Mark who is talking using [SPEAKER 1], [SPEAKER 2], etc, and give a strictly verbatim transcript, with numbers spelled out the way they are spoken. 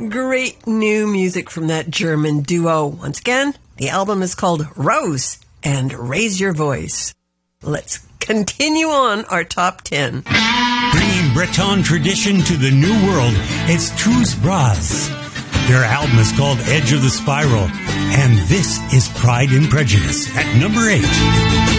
[SPEAKER 1] Great new music from that German duo. Once again, the album is called Rose and Raise Your Voice. Let's continue on our top ten.
[SPEAKER 2] Bringing Breton tradition to the new world, it's Tous Bras. Their album is called Edge of the Spiral, and this is Pride and Prejudice at number eight.